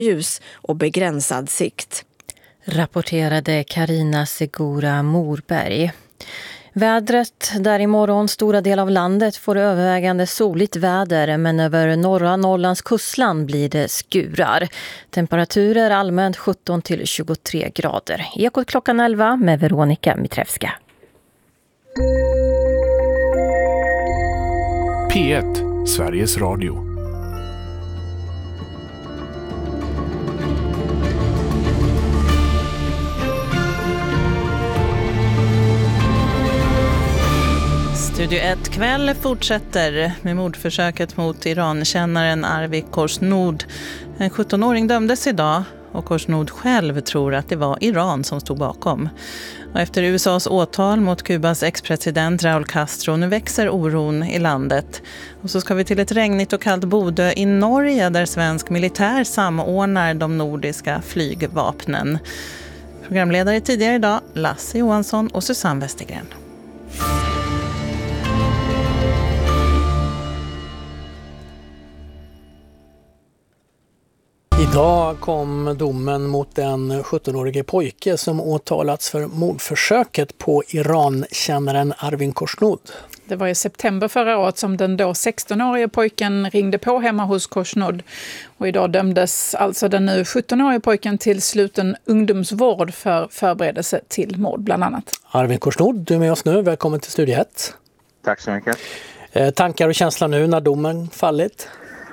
ljus och begränsad sikt. Rapporterade Carina Segura Morberg. Vädret där imorgon stora del av landet får övervägande soligt väder, men över norra Norrlands kustland blir det skurar. Temperaturer allmänt 17 till 23 grader. Ekot klockan 11 med Veronica Mitrevska. P1, Sveriges Radio. Studio 1 kväll fortsätter med mordförsöket mot Irankännaren Arvi Khorshnod. En 17-åring dömdes idag och Khorshnod själv tror att det var Iran som stod bakom. Och efter USAs åtal mot Kubas ex-president Raúl Castro, nu växer oron i landet. Och så ska vi till ett regnigt och kallt Bodø i Norge där svensk militär samordnar de nordiska flygvapnen. Programledare tidigare idag Lasse Johansson och Susanne Westergren. Idag kom domen mot en 17-årige pojke som åtalats för mordförsöket på Irankännaren Arvi Khorshnod. Det var i september förra året som den då 16-årige pojken ringde på hemma hos Khorshnod. Och idag dömdes alltså den nu 17-årige pojken till sluten ungdomsvård för förberedelse till mord bland annat. Arvi Khorshnod, du är med oss nu. Välkommen till Studio 1. Tack så mycket. Tankar och känslor nu när domen fallit?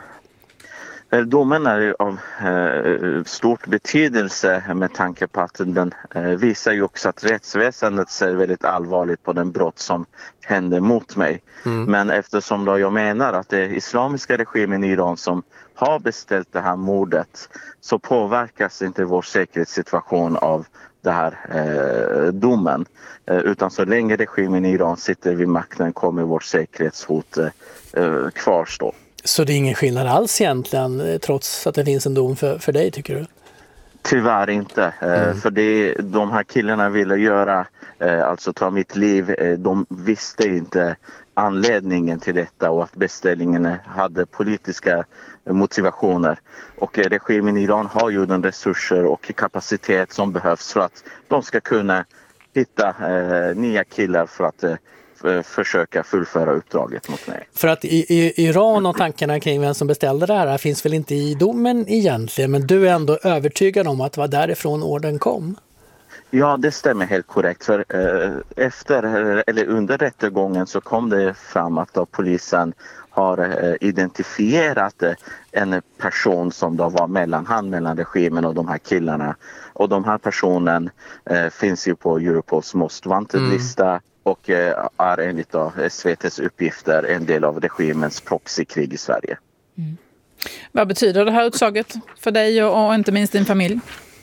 Domen är av stort betydelse med tanke på att den visar ju också att rättsväsendet ser väldigt allvarligt på den brott som hände mot mig. Men eftersom då jag menar att det är islamiska regimen i Iran som har beställt det här mordet, så påverkas inte vår säkerhetssituation av det här domen. Utan så länge regimen i Iran sitter vid makten kommer vårt säkerhetshot kvarstå. Så det är ingen skillnad alls egentligen, trots att det finns en dom för dig, tycker du? Tyvärr inte. För de här killarna ville göra, alltså ta mitt liv. De visste inte anledningen till detta och att beställningen hade politiska motivationer. Och regimen i Iran har ju den resurser och kapacitet som behövs för att de ska kunna hitta nya killar för att försöka fullföra uppdraget mot mig. För att i Iran och tankarna kring vem som beställde det här finns väl inte i domen egentligen, men du är ändå övertygad om att det var därifrån orden kom? Ja, det stämmer helt korrekt. För under rättegången så kom det fram att polisen har identifierat en person som då var mellanhand mellan regimen och de här killarna. Och de här personen finns ju på Europols Most Wanted-lista och är enligt SVT:s uppgifter en del av regimens proxykrig i Sverige. Vad betyder det här utsaget för dig och inte minst din familj?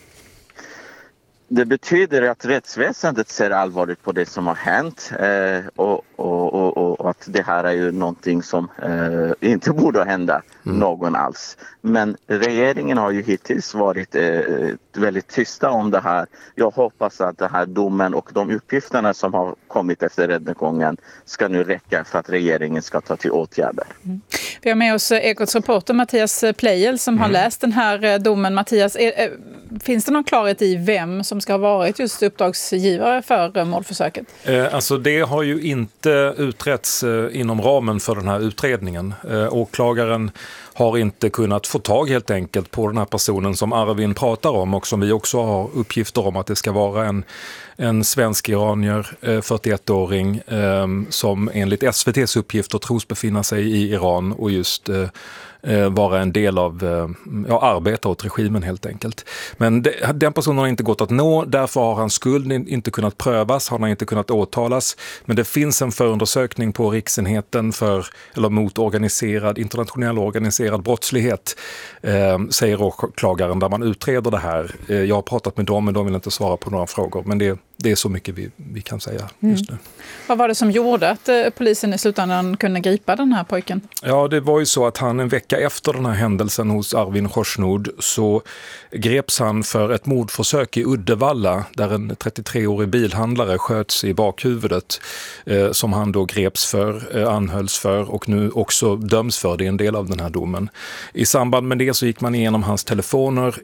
Det betyder att rättsväsendet ser allvarligt på det som har hänt och att det här är ju någonting som inte borde hända någon alls. Men regeringen har ju hittills varit väldigt tysta om det här. Jag hoppas att den här domen och de uppgifterna som har kommit efter rättegången ska nu räcka för att regeringen ska ta till åtgärder. Vi har med oss Ekots reporter Mattias Pleijel som har läst den här domen. Mattias, finns det någon klarhet i vem som ska ha varit just uppdragsgivare för mordförsöket? Alltså det har ju inte utretts inom ramen för den här utredningen. Åklagaren har inte kunnat få tag helt enkelt på den här personen som Arvin pratar om och som vi också har uppgifter om att det ska vara en svensk iranier, 41-åring, som enligt SVT:s uppgifter tros befinna sig i Iran och just vara en del av arbeta åt regimen helt enkelt. Men den personen har inte gått att nå, därför har hans skuld inte kunnat prövas, han har inte kunnat åtalas. Men det finns en förundersökning på Riksenheten mot internationell organiserad brottslighet, säger åklagaren, där man utreder det här. Jag har pratat med dem, men de vill inte svara på några frågor. Men Det är så mycket vi kan säga just nu. Vad var det som gjorde att polisen i slutändan kunde gripa den här pojken? Ja, det var ju så att han en vecka efter den här händelsen hos Arvin Khorshnod så greps han för ett mordförsök i Uddevalla där en 33-årig bilhandlare sköts i bakhuvudet som han då greps för, anhölls för och nu också döms för. Det är en del av den här domen. I samband med det så gick man igenom hans telefoner,